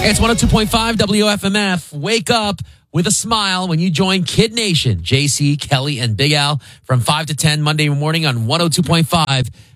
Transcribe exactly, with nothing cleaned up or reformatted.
It's one oh two point five W F M F. Wake up with a smile when you join Kid Nation. J C, Kelly, and Big Al from five to ten Monday morning on one oh two point five